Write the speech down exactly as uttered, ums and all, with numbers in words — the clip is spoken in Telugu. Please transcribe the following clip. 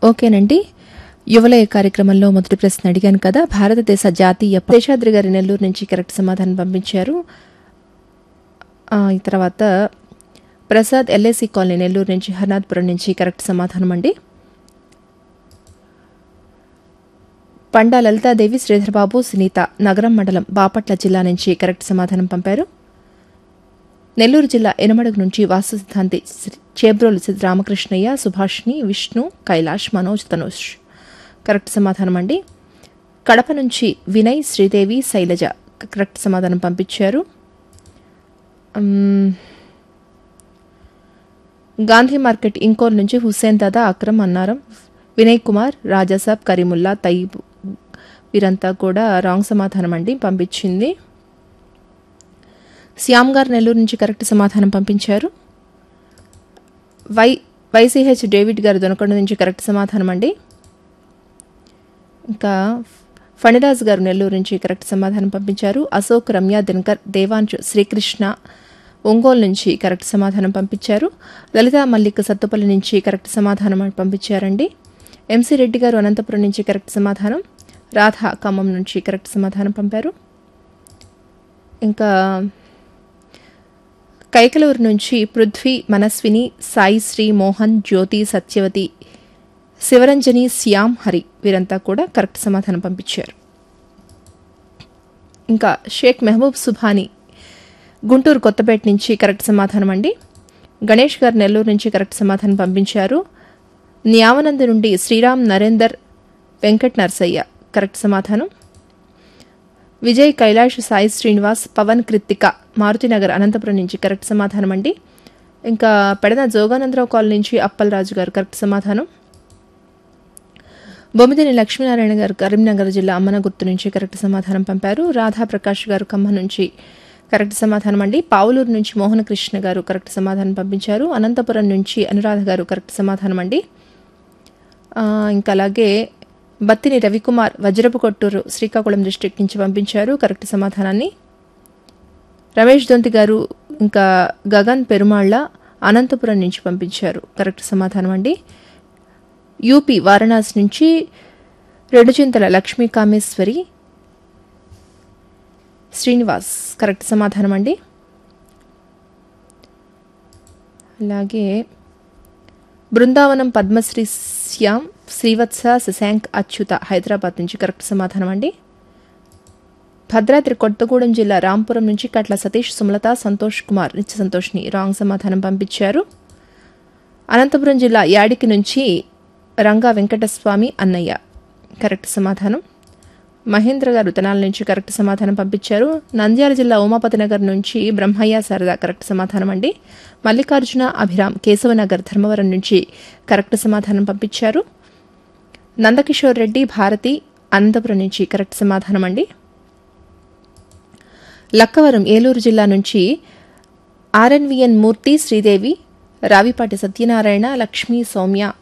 ఓకేనండి. యువలయ కార్యక్రమంలో మొదటి ప్రశ్న అడిగాను కదా, భారతదేశ జాతీయ శేషాద్రి గారి నెల్లూరు నుంచి కరెక్ట్ సమాధానం పంపించారు. ఆ, ఈ తర్వాత ప్రసాద్ ఎల్ఐసి కాలనీ నెల్లూరు నుంచి హర్నాథ్పురం నుంచి కరెక్ట్ సమాధానం అండి. పండా లలితాదేవి, శ్రీధర్బాబు, సునీత నగరం మండలం బాపట్ల జిల్లా నుంచి కరెక్ట్ సమాధానం పంపారు. నెల్లూరు జిల్లా ఎనమడుగు నుంచి వాస్తు సిద్ధాంతి చేబ్రోలు రామకృష్ణయ్య, సుభాష్ని, విష్ణు, కైలాష్, మనోజ్, తనోష్ కరెక్ట్ సమాధానం అండి. కడప నుంచి వినయ్, శ్రీదేవి, శైలజ కరెక్ట్ సమాధానం పంపించారు. గాంధీ మార్కెట్ ఇంకోల్ నుంచి హుస్సేన్ దాదా, అక్రమ్, అన్నారం, వినయ్ కుమార్, రాజాసాబ్, కరీముల్లా, తయీబ్ వీరంతా కూడా రాంగ్ సమాధానం అండి పంపించింది. శ్యామ్ గారు నెల్లూరు నుంచి కరెక్ట్ సమాధానం పంపించారు. వై వైసీహెచ్ డేవిడ్ గారు దొనకొండ నుంచి కరెక్ట్ సమాధానం అండి. ఇంకా ఫణిరాజ్ గారు నెల్లూరు నుంచి కరెక్ట్ సమాధానం పంపించారు. అశోక్, రమ్య, దినకర్, దేవాంశ్, శ్రీకృష్ణ ఒంగోలు నుంచి కరెక్ట్ సమాధానం పంపించారు. లలిత మల్లిక్ సత్తుపల్లి నుంచి కరెక్ట్ సమాధానం పంపించారండి. ఎంసీ రెడ్డి గారు అనంతపురం నుంచి కరెక్ట్ సమాధానం. రాధ ఖమ్మం నుంచి కరెక్ట్ సమాధానం పంపారు. ఇంకా కైకలూరు నుంచి పృథ్వీ, మనస్విని, సాయిశ్రీ, మోహన్, జ్యోతి, సత్యవతి, శివరంజని, శ్యామ్, హరి వీరంతా కూడా కరెక్ట్ సమాధానం పంపించారు. ఇంకా షేక్ మెహబూబ్ సుభాని గుంటూరు కొత్తపేట నుంచి కరెక్ట్ సమాధానం అండి. గణేష్ గారు నెల్లూరు నుంచి కరెక్ట్ సమాధానం పంపించారు. న్యావనంద్ నుండి శ్రీరామ్, నరేందర్, వెంకట్ నర్సయ్య కరెక్ట్ సమాధానం. విజయ్, కైలాష్, సాయి శ్రీనివాస్, పవన్, కృత్తిక మారుతినగర్ అనంతపురం నుంచి కరెక్ట్ సమాధానం అండి. ఇంకా పెడన జోగానందరావు కాలనీ నుంచి అప్పలరాజు గారు కరెక్ట్ సమాధానం. బొమ్మిదిని లక్ష్మీనారాయణ గారు కరీంనగర్ జిల్లా అమ్మనగుర్తు నుంచి కరెక్ట్ సమాధానం పంపారు. రాధాప్రకాష్ గారు ఖమ్మం నుంచి కరెక్ట్ సమాధానం అండి. పావులూరు నుంచి మోహన కృష్ణ గారు కరెక్ట్ సమాధానం పంపించారు. అనంతపురం నుంచి అనురాధ గారు కరెక్ట్ సమాధానం అండి. ఇంకా అలాగే బత్తిని రవికుమార్ వజ్రపు కొట్టూరు శ్రీకాకుళం డిస్ట్రిక్ట్ నుంచి పంపించారు కరెక్ట్ సమాధానాన్ని. రమేష్ దొంతి గారు ఇంకా గగన్ పెరుమాళ్ల అనంతపురం నుంచి పంపించారు కరెక్ట్ సమాధానం అండి. యూపీ వారణాసి నుంచి రెండు చింతల లక్ష్మీ కామేశ్వరి, శ్రీనివాస్ కరెక్ట్ సమాధానం అండి. అలాగే బృందావనం పద్మశ్రీ శ్యామ్, శ్రీవత్స, శశాంక్, అచ్యుత హైదరాబాద్ నుంచి కరెక్ట్ సమాధానం అండి. భద్రాద్రి కొత్తగూడెం జిల్లా రాంపురం నుంచి కట్ల సతీష్, సుమలత, సంతోష్ కుమార్, నిత్య సంతోష్ని రాంగ్ సమాధానం పంపించారు. అనంతపురం జిల్లా యాడికి నుంచి రంగా వెంకటస్వామి, అన్నయ్య కరెక్ట్ సమాధానం. మహేంద్ర గారు తెనాల నుంచి కరెక్ట్ సమాధానం పంపించారు. నంద్యాల జిల్లా ఉమాపతి నగర్ నుంచి బ్రహ్మయ్య శారద కరెక్ట్ సమాధానం అండి. మల్లికార్జున, అభిరామ్, కేశవనగర్ ధర్మవరం నుంచి కరెక్ట్ సమాధానం పంపించారు. నందకిషోర్ రెడ్డి, భారతి అనంతపురం నుంచి కరెక్ట్ సమాధానం అండి. లక్కవరం ఏలూరు జిల్లా నుంచి ఆర్ఎన్విఎన్ మూర్తి, శ్రీదేవి, రావిపాటి సత్యనారాయణ, లక్ష్మీ, సౌమ్య